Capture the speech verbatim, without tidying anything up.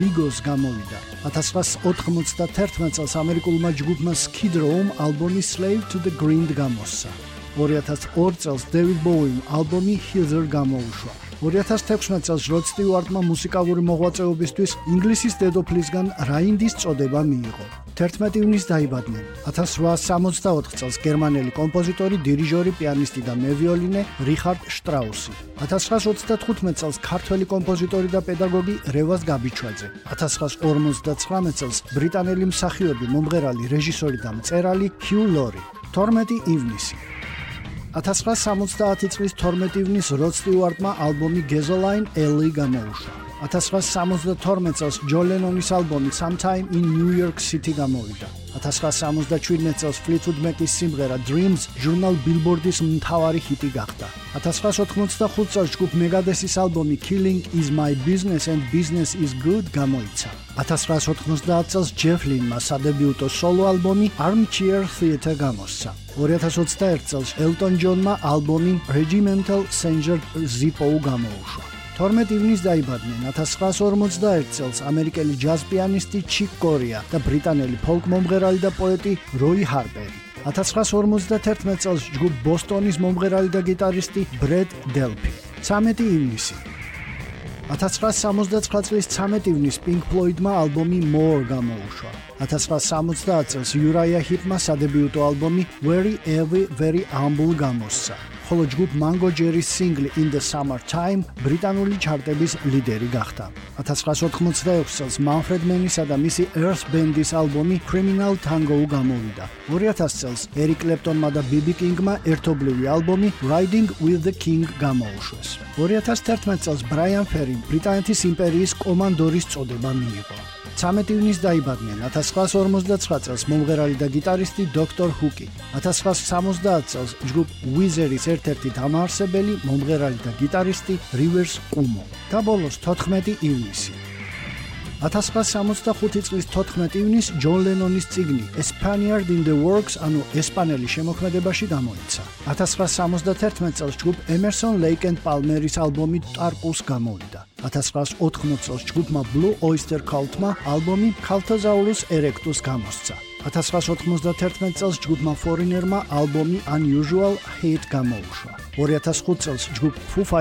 Bigos გამოვიდა. ათას ცხრაასი ოთხმოცდათერთმეტ წელს ამერიკულმა ჯგუფმა Skid Row'm ალბომი Slave to the Grind გამოსცა. ორი ათას ორი წელს David Bowie-მ ალბომი Heather გამოუშვა. ორი ათას თექვსმეტ წელს Rod Stewart-მა მუსიკალური მოღვაწეობისთვის ინგლისის დედოფლისგან რაინდის წოდება მიიღო. თერთმეტი ივნისს დაიბადნენ. ათას რვაასი სამოცდაოთხ წელს გერმანელი კომპოზიტორი, დირიჟორი, პიანისტი და მევიოლინე რიხარდ შტრაუსი. ათას ცხრაასი ოცდათხუთმეტ წელს ქართველი კომპოზიტორი და პედაგოგი რევაზ გაბიჩვაძე. ათას ცხრაასი ორმოცდაცხრამეტ წელს ბრიტანელი მსახიობი, მომღერალი, რეჟისორი და მწერალი Hugh Laurie. თორმეტი ივნისი. ათას ცხრაასი სამოცდაათი წლის თორმეტი ივნისს Rod Stewart-მა ალბომი Gasoline L A გამოუშვა. ათას ცხრაასი სამოცდათორმეტ წელს John Lennon-ის ალბომი Sometime in New York City გამოვიდა. ათას ცხრაასი სამოცდაშვიდმეტ წელს Fleetwood Mac-ის სიმღერა Dreams ჟურნალ Billboard-ის მთავარი ჰიტი გახდა. ათას ცხრაასი ოთხმოცდახუთი წელს ჯგუფ Megadeth-ის ალბომი Killing is my business and business is good გამოიცა. ათას ცხრაასი ოთხმოცდაათი წელს Jeff Lynne-მა სადებიუტო სოლო ალბომი Armchair Theatre გამოსცა. ორი ათას ოცდაერთი წელს Elton John-მა ალბომი Regimental Singer Zippo გამოუშვა. თორმეტი ივნისს დაიბადნენ. ათას ცხრაასი ორმოცდაერთი წელს ამერიკელი ჯაზ პიანისტი Chick Corea და ბრიტანელი ფოლკ მომღერალი და პოეტი Roy Harper. ათას ცხრაასი ორმოცდათერთმეტ წელს ჯგუფ Boston-ის მომღერალი და გიტარისტი Brad Delphi. ცამეტი ივნისი. ათას ცხრაასი სამოცდაცხრა წლის ცამეტი ივნისს Pink Floyd-მა ალბომი More გამოუშვა. ათას ცხრაასი სამოცდაათი წელს Uriah Heep-მა სადებიუტო ალბომი Very Heavy Very Humble გამოსცა. ხოლო ჯგუფ Mango Jerry-ის სინგლი In the Summertime ბრიტანული ჩარტების ლიდერი გახდა. ათას ცხრაასი ოთხმოცდაექვსი წელს Manfred Mann-ისა და მისი Earth Band-ის ალბომი Criminal Tango გამოვიდა. ორი ათასი წელს Eric Clapton-მა და B B King-მა ერთობლივი ალბომი Riding with the King გამოუშვეს. ორი ათას თერთმეტ წელს Brian Ferry ბრიტანეთის იმპერიის კომანდორის წოდება მიიღო. ცამეტი ივნისს დაიბადნენ. ათას ცხრაასი ორმოცდაცხრა წელს მომღერალი და გიტარისტი Doctor Hook-ი. ათას ცხრაასი სამოცდაათი წელს ჯგუფ Weezer-ის ერთ-ერთი დამაარსებელი, მომღერალი და გიტარისტი Rivers Cuomo. და ბოლოს თოთხმეტი ივნისი. ათას ცხრაასი სამოცდახუთი წლის თოთხმეტი ივნისს John Lennon-ის წიგნი A Spaniard in the Works, ანუ ესპანელი შემოქმედებაში გამოიცა. ათას ცხრაასი სამოცდათერთმეტ წელს ჯგუფ Emerson, Lake and Palmer-ის ალბომი Tarkus გამოვიდა. ათას ცხრაასი ოთხმოცი წელს ჯგუფმა Blue Oyster Cult-მა ალბომი Calthosaurus Erectus გამოსცა. ათას ცხრაასი ოთხმოცდათერთმეტ წელს ჯგუფმა Foreigner-მა ალბომი Unusual Hate გამოუშვა. ორი ათას ხუთი წელს ჯგუფ Foo